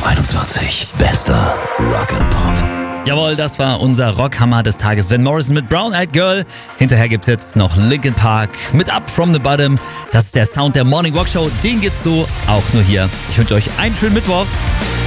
Radio 21. Bester Rock'n'Pop. Jawohl, das war unser Rockhammer des Tages. Van Morrison mit Brown Eyed Girl. Hinterher gibt's jetzt noch Linkin Park mit Up From The Bottom. Das ist der Sound der Morning Walk Show. Den gibt's so auch nur hier. Ich wünsche euch einen schönen Mittwoch.